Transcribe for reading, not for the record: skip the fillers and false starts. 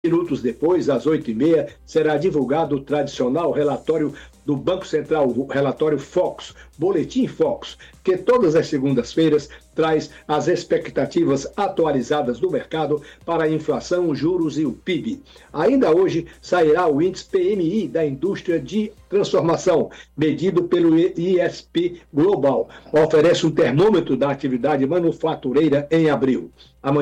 Minutos depois, às 8h30, será divulgado o tradicional relatório do Banco Central, o relatório Focus, Boletim Focus, que todas as segundas-feiras traz as expectativas atualizadas do mercado para a inflação, juros e o PIB. Ainda hoje sairá o índice PMI da indústria de transformação, medido pelo ISP Global. Oferece um termômetro da atividade manufatureira em abril.